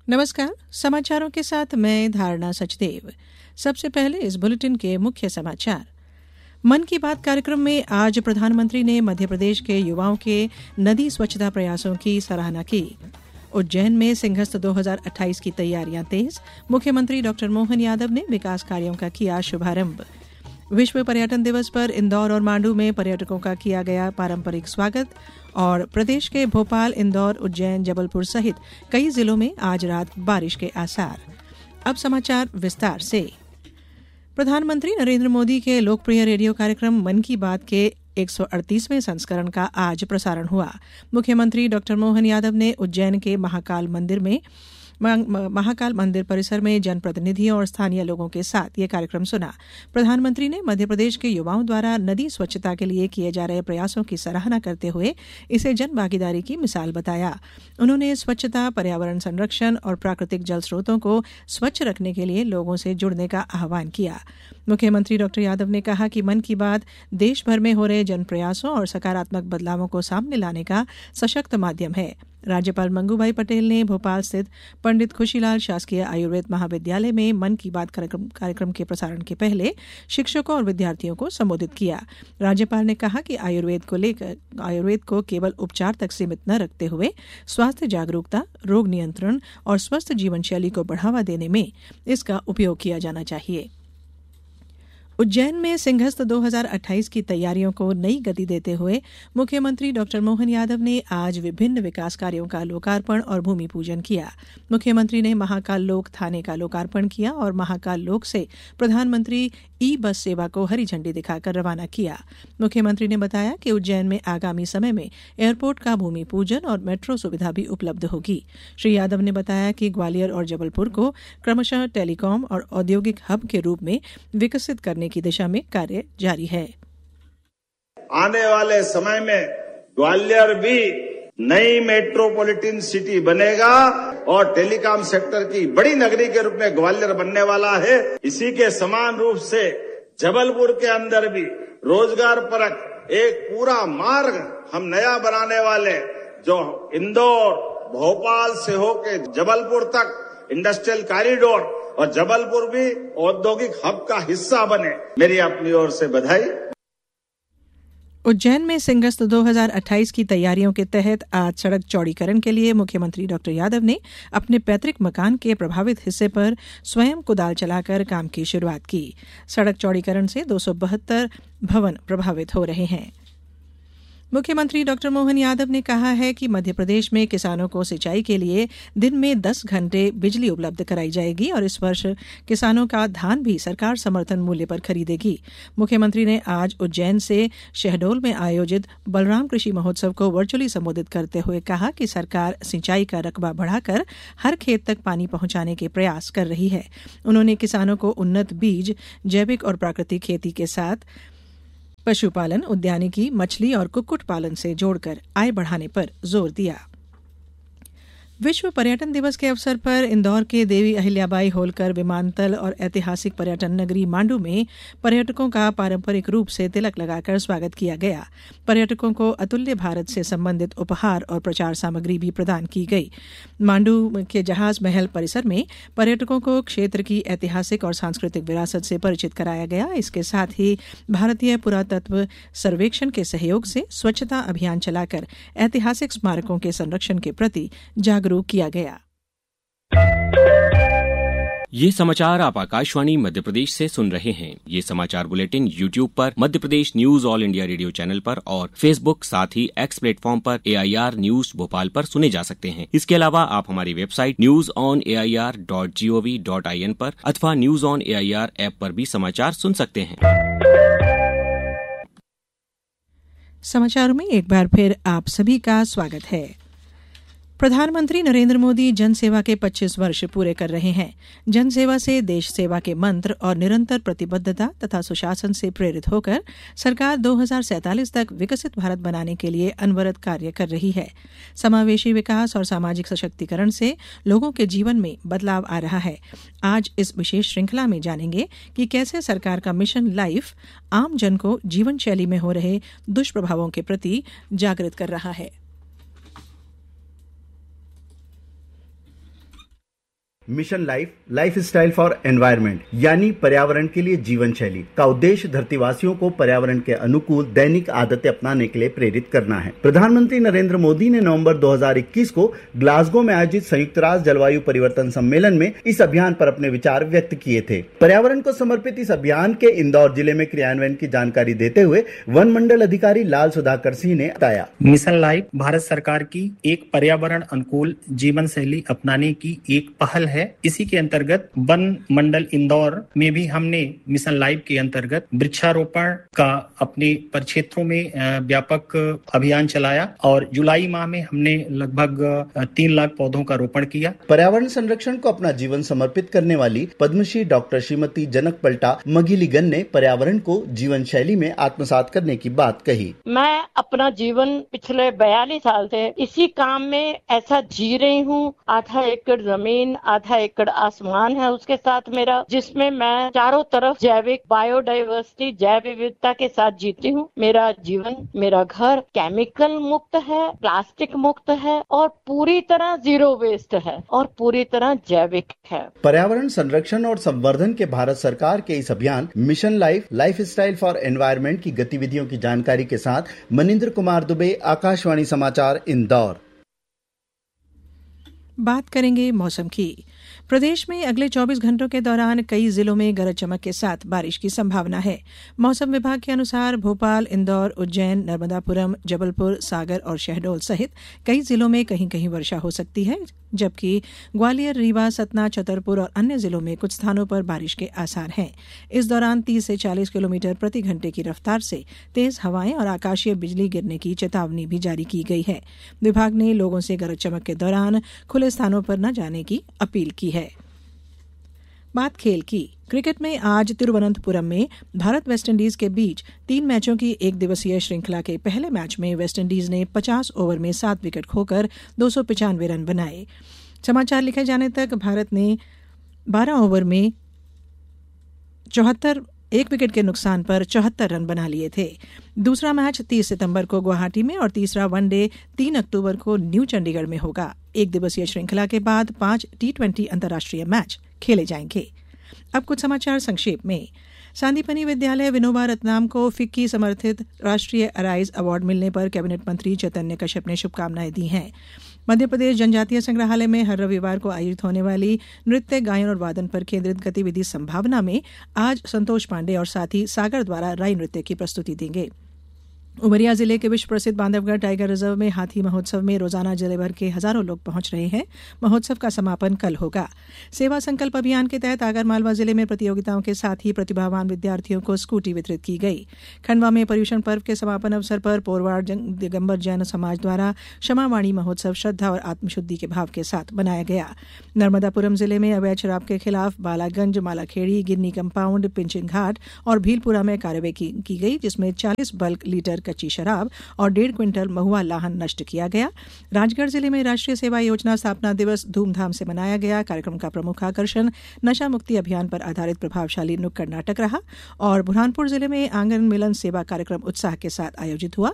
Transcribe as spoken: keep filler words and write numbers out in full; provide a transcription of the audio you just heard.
नमस्कार, समाचारों के साथ मैं धारणा सचदेव। सबसे पहले इस बुलेटिन के मुख्य समाचार। मन की बात कार्यक्रम में आज प्रधानमंत्री ने मध्य प्रदेश के युवाओं के नदी स्वच्छता प्रयासों की सराहना की। उज्जैन में सिंहस्थ दो हज़ार अट्ठाईस की तैयारियां तेज, मुख्यमंत्री डॉक्टर मोहन यादव ने विकास कार्यों का किया शुभारंभ। विश्व पर्यटन दिवस पर इंदौर और मांडू में पर्यटकों का किया गया पारंपरिक स्वागत। और प्रदेश के भोपाल, इंदौर, उज्जैन, जबलपुर सहित कई जिलों में आज रात बारिश के आसार। अब समाचार विस्तार से। प्रधानमंत्री नरेंद्र मोदी के लोकप्रिय रेडियो कार्यक्रम मन की बात के एक सौ अड़तीसवें संस्करण का आज प्रसारण हुआ। मुख्यमंत्री डॉक्टर मोहन यादव ने उज्जैन के महाकाल मंदिर में महाकाल मंदिर परिसर में जनप्रतिनिधियों और स्थानीय लोगों के साथ ये कार्यक्रम सुना। प्रधानमंत्री ने मध्य प्रदेश के युवाओं द्वारा नदी स्वच्छता के लिए किए जा रहे प्रयासों की सराहना करते हुए इसे जन भागीदारी की मिसाल बताया। उन्होंने स्वच्छता, पर्यावरण संरक्षण और प्राकृतिक जल स्रोतों को स्वच्छ रखने के लिए लोगों से जुड़ने का आह्वान किया। मुख्यमंत्री डॉक्टर यादव ने कहा कि मन की बात देश भर में हो रहे जन प्रयासों और सकारात्मक बदलावों को सामने लाने का सशक्त माध्यम है। राज्यपाल मंगूभाई पटेल ने भोपाल स्थित पंडित खुशीलाल शासकीय आयुर्वेद महाविद्यालय में मन की बात कार्यक्रम, कार्यक्रम के प्रसारण के पहले शिक्षकों और विद्यार्थियों को संबोधित किया। राज्यपाल ने कहा कि आयुर्वेद को लेकर आयुर्वेद को केवल उपचार तक सीमित न रखते हुए स्वास्थ्य जागरूकता, रोग नियंत्रण और स्वस्थ जीवन शैली को बढ़ावा देने में इसका उपयोग किया जाना चाहिए। उज्जैन में सिंहस्थ दो हज़ार अट्ठाईस की तैयारियों को नई गति देते हुए मुख्यमंत्री डॉक्टर मोहन यादव ने आज विभिन्न विकास कार्यों का लोकार्पण और भूमि पूजन किया। मुख्यमंत्री ने महाकाल लोक थाने का लोकार्पण किया और महाकाल लोक से प्रधानमंत्री ई बस सेवा को हरी झंडी दिखाकर रवाना किया। मुख्यमंत्री ने बताया कि उज्जैन में आगामी समय में एयरपोर्ट का भूमि पूजन और मेट्रो सुविधा भी उपलब्ध होगी। श्री यादव ने बताया कि ग्वालियर और जबलपुर को क्रमशः टेलीकॉम और औद्योगिक हब के रूप में विकसित करने की दिशा में कार्य जारी है। आने वाले समय में ग्वालियर भी नई मेट्रोपॉलिटन सिटी बनेगा और टेलीकॉम सेक्टर की बड़ी नगरी के रूप में ग्वालियर बनने वाला है। इसी के समान रूप से जबलपुर के अंदर भी रोजगार परक एक पूरा मार्ग हम नया बनाने वाले, जो इंदौर, भोपाल से होके जबलपुर तक इंडस्ट्रियल कॉरिडोर और जबलपुर भी औद्योगिक हब का हिस्सा बने। मेरी अपनी ओर से बधाई। उज्जैन में सिंहस्थ दो हज़ार अट्ठाईस की तैयारियों के तहत आज सड़क चौड़ीकरण के लिए मुख्यमंत्री डॉक्टर यादव ने अपने पैतृक मकान के प्रभावित हिस्से पर स्वयं कुदाल चलाकर काम की शुरुआत की। सड़क चौड़ीकरण से दो सौ बहत्तर भवन प्रभावित हो रहे हैं। मुख्यमंत्री डॉक्टर मोहन यादव ने कहा है कि मध्य प्रदेश में किसानों को सिंचाई के लिए दिन में दस घंटे बिजली उपलब्ध कराई जाएगी और इस वर्ष किसानों का धान भी सरकार समर्थन मूल्य पर खरीदेगी। मुख्यमंत्री ने आज उज्जैन से शहडोल में आयोजित बलराम कृषि महोत्सव को वर्चुअली संबोधित करते हुए कहा कि सरकार सिंचाई का रकबा बढ़ाकर हर खेत तक पानी पहुंचाने के प्रयास कर रही है। उन्होंने किसानों को उन्नत बीज, जैविक और प्राकृतिक खेती के साथ पशुपालन, उद्यानिकी, मछली और कुक्कुट पालन से जोड़कर आय बढ़ाने पर जोर दिया। विश्व पर्यटन दिवस के अवसर पर इंदौर के देवी अहिल्याबाई होलकर विमानतल और ऐतिहासिक पर्यटन नगरी मांडू में पर्यटकों का पारंपरिक रूप से तिलक लगाकर स्वागत किया गया। पर्यटकों को अतुल्य भारत से संबंधित उपहार और प्रचार सामग्री भी प्रदान की गई। मांडू के जहाज महल परिसर में पर्यटकों को क्षेत्र की ऐतिहासिक और सांस्कृतिक विरासत से परिचित कराया गया। इसके साथ ही भारतीय पुरातत्व सर्वेक्षण के सहयोग से स्वच्छता अभियान चलाकर ऐतिहासिक स्मारकों के संरक्षण के प्रति जागरूक किया गया। ये समाचार आप आकाशवाणी मध्य प्रदेश से सुन रहे हैं। ये समाचार बुलेटिन यूट्यूब पर Madhya Pradesh news all India radio channel पर और फेसबुक साथ ही एक्स प्लेटफॉर्म पर ए आई आर न्यूज भोपाल पर सुने जा सकते हैं। इसके अलावा आप हमारी website news on A I R dot G O V dot I N पर अथवा news on A I R app पर भी समाचार सुन सकते हैं। समाचारों में एक बार फिर आप सभी का स्वागत है। प्रधानमंत्री नरेंद्र मोदी जनसेवा के पच्चीस वर्ष पूरे कर रहे हैं। जनसेवा से देश सेवा के मंत्र और निरंतर प्रतिबद्धता तथा सुशासन से प्रेरित होकर सरकार दो हज़ार सैंतालीस तक विकसित भारत बनाने के लिए अनवरत कार्य कर रही है। समावेशी विकास और सामाजिक सशक्तिकरण से लोगों के जीवन में बदलाव आ रहा है। आज इस विशेष श्रृंखला में जानेंगे कि कैसे सरकार का मिशन लाइफ आम जन को जीवन शैली में हो रहे दुष्प्रभावों के प्रति जागृत कर रहा है। Mission life life style for environment यानी पर्यावरण के लिए जीवन शैली का उद्देश्य धरतीवासियों को पर्यावरण के अनुकूल दैनिक आदतें अपनाने के लिए प्रेरित करना है। प्रधानमंत्री नरेंद्र मोदी ने नवंबर दो हज़ार इक्कीस को ग्लासगो में आयोजित संयुक्त राष्ट्र जलवायु परिवर्तन सम्मेलन में इस अभियान पर अपने विचार व्यक्त किए थे। पर्यावरण को समर्पित इस अभियान के इंदौर जिले में क्रियान्वयन की जानकारी देते हुए वन मंडल अधिकारी लाल सुधाकर सिंह ने बताया, मिशन लाइफ भारत सरकार की एक पर्यावरण अनुकूल जीवन शैली अपनाने की एक पहल है। इसी के अंतर्गत वन मंडल इंदौर में भी हमने मिशन लाइफ के अंतर्गत वृक्षारोपण का अपने परिक्षेत्रों में व्यापक अभियान चलाया और जुलाई माह में हमने लगभग तीन लाख पौधों का रोपण किया। पर्यावरण संरक्षण को अपना जीवन समर्पित करने वाली पद्मश्री डॉक्टर श्रीमती जनक पलटा मघिलीगन ने पर्यावरण को जीवन शैली में आत्मसात करने की बात कही। मैं अपना जीवन पिछले बयालीस साल से इसी काम में ऐसा जी रही हूँ। आधा एकड़ जमीन, आधा एकड़ आसमान है उसके साथ मेरा, जिसमें मैं चारों तरफ जैविक बायोडाइवर्सिटी, जैव विविधता के साथ जीती हूँ। मेरा जीवन, मेरा घर केमिकल मुक्त है, प्लास्टिक मुक्त है और पूरी तरह जीरो वेस्ट है और पूरी तरह जैविक है। पर्यावरण संरक्षण और संवर्धन के भारत सरकार के इस अभियान mission life life style for environment की गतिविधियों की जानकारी के साथ मनिंद्र कुमार दुबे, आकाशवाणी समाचार, इंदौर। बात करेंगे मौसम की। प्रदेश में अगले चौबीस घंटों के दौरान कई जिलों में गरज चमक के साथ बारिश की संभावना है। मौसम विभाग के अनुसार भोपाल, इंदौर, उज्जैन, नर्मदापुरम, जबलपुर, सागर और शहडोल सहित कई जिलों में कहीं कहीं वर्षा हो सकती है, जबकि ग्वालियर, रीवा, सतना, छतरपुर और अन्य जिलों में कुछ स्थानों पर बारिश के आसार हैं। इस दौरान तीस से चालीस किलोमीटर प्रति घंटे की रफ्तार से तेज हवाएं और आकाशीय बिजली गिरने की चेतावनी भी जारी की गई है। विभाग ने लोगों से गरज चमक के दौरान खुले स्थानों पर न जाने की अपील की है। बात खेल की। क्रिकेट में आज तिरुवनंतपुरम में भारत वेस्टइंडीज के बीच तीन मैचों की एक दिवसीय श्रृंखला के पहले मैच में वेस्टइंडीज ने पचास ओवर में सात विकेट खोकर दो सौ पचानवे रन बनाए। समाचार लिखे जाने तक भारत ने बारह ओवर में चौहत्तर एक विकेट के नुकसान पर चौहत्तर रन बना लिए थे। दूसरा मैच तीस सितंबर को गुवाहाटी में और तीसरा वनडे तीन अक्टूबर को न्यू चंडीगढ़ में होगा। एक दिवसीय श्रृंखला के बाद पांच टी ट्वेंटी अंतर्राष्ट्रीय मैच खेले जाएंगे। अब कुछ समाचार संक्षेप में। सांदीपनि विद्यालय विनोबा रत्नाम को फिक्की समर्थित राष्ट्रीय अराइज अवार्ड मिलने पर कैबिनेट मंत्री चैतन्य कश्यप ने शुभकामनाएं दी हैं। मध्य प्रदेश जनजातीय संग्रहालय में हर रविवार को आयोजित होने वाली नृत्य, गायन और वादन पर केंद्रित गतिविधि संभावना में आज संतोष पांडे और साथी सागर द्वारा राई नृत्य की प्रस्तुति देंगे। उमरिया जिले के विश्व प्रसिद्ध बांधवगढ़ टाइगर रिजर्व में हाथी महोत्सव में रोजाना जिले भर के हजारों लोग पहुंच रहे हैं। महोत्सव का समापन कल होगा। सेवा संकल्प अभियान के तहत आगरमालवा जिले में प्रतियोगिताओं के साथ ही प्रतिभावान विद्यार्थियों को स्कूटी वितरित की गई। खंडवा में पर्युषण पर्व के समापन अवसर पर पोरवाड़ दिगंबर जैन समाज द्वारा क्षमावाणी महोत्सव श्रद्धा और आत्मशुद्धि के भाव के साथ मनाया गया। नर्मदापुरम जिले में अवैध शराब के खिलाफ बालागंज, मालाखेड़ी, गिन्नी कंपाउंड, पिंचिन घाट और भीलपुरा में कार्रवाई की, की गई, जिसमें चालीस बल्क लीटर कच्ची शराब और डेढ़ क्विंटल महुआ लाहन नष्ट किया गया। राजगढ़ जिले में राष्ट्रीय सेवा योजना स्थापना दिवस धूमधाम से मनाया गया। कार्यक्रम का प्रमुख आकर्षण नशा मुक्ति अभियान पर आधारित प्रभावशाली नुक्कड़ नाटक रहा और बुरहानपुर जिले में आंगन मिलन सेवा कार्यक्रम उत्साह के साथ आयोजित हुआ।